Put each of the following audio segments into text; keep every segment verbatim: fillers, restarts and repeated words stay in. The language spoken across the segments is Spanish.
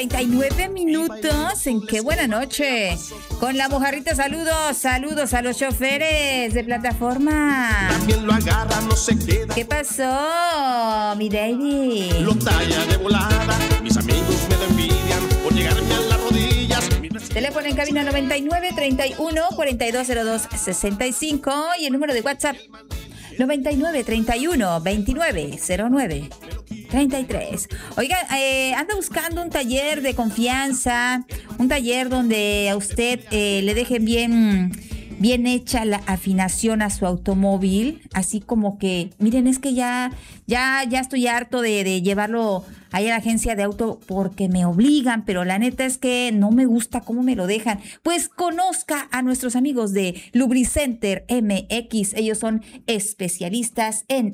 treinta y nueve minutos en Qué Buena Noche. Con la mojarrita, saludos, saludos a los choferes de plataforma. También lo agarra, no se queda. ¿Qué pasó, mi David? Lo talla de volada, mis amigos me lo envidian por llegarme a las rodillas. Teléfono en cabina noventa y nueve, treinta y uno, cuarenta y dos cero dos, sesenta y cinco y el número de WhatsApp noventa y nueve, treinta y uno, veintinueve, cero nueve, treinta y tres. Oiga, eh, anda buscando un taller de confianza, un taller donde a usted eh, le dejen bien, bien hecha la afinación a su automóvil, así como que, miren, es que ya, ya, ya estoy harto de, de llevarlo ahí a la agencia de auto porque me obligan, pero la neta es que no me gusta cómo me lo dejan. Pues conozca a nuestros amigos de Lubricenter M X. Ellos son especialistas en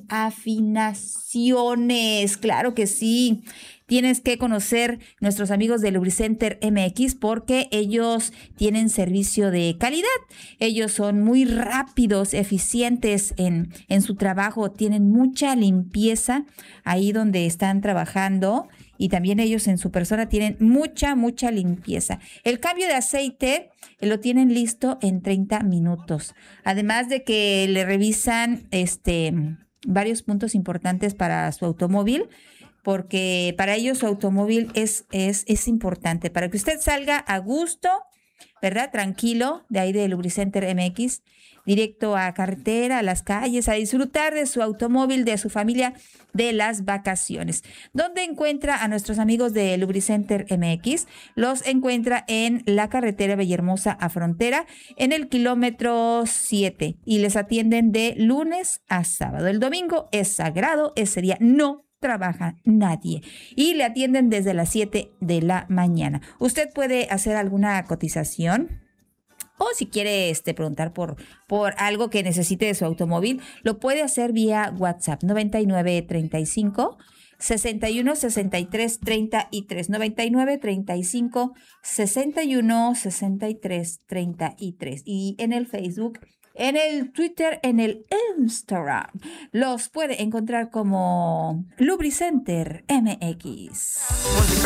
afinaciones. Claro que sí. Tienes que conocer nuestros amigos de Lubricenter M X porque ellos tienen servicio de calidad. Ellos son muy rápidos, eficientes en, en su trabajo. Tienen mucha limpieza ahí donde están trabajando. Y también ellos en su persona tienen mucha, mucha limpieza. El cambio de aceite lo tienen listo en treinta minutos. Además de que le revisan este, varios puntos importantes para su automóvil, porque para ellos su automóvil es, es, es importante. Para que usted salga a gusto, ¿verdad? Tranquilo, de ahí de Lubricenter M X, directo a carretera, a las calles, a disfrutar de su automóvil, de su familia, de las vacaciones. ¿Dónde encuentra a nuestros amigos de Lubricenter M X? Los encuentra en la carretera Villahermosa a Frontera, en el kilómetro siete, y les atienden de lunes a sábado. El domingo es sagrado, ese día no trabaja nadie y le atienden desde las siete de la mañana. Usted puede hacer alguna cotización o si quiere este, preguntar por, por algo que necesite de su automóvil, lo puede hacer vía WhatsApp noventa y nueve, treinta y cinco, sesenta y uno, sesenta y tres, treinta y tres, noventa y nueve, treinta y cinco, sesenta y uno, sesenta y tres, treinta y tres, y en el Facebook, en el Twitter, en el Instagram. Los puede encontrar como Lubricenter M X.